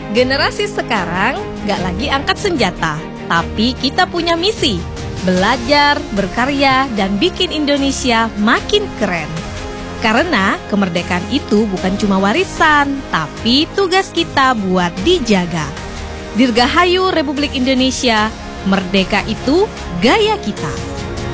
Generasi sekarang gak lagi angkat senjata, tapi kita punya misi, belajar, berkarya, dan bikin Indonesia makin keren. Karena kemerdekaan itu bukan cuma warisan, tapi tugas kita buat dijaga. Dirgahayu Republik Indonesia, merdeka itu gaya kita.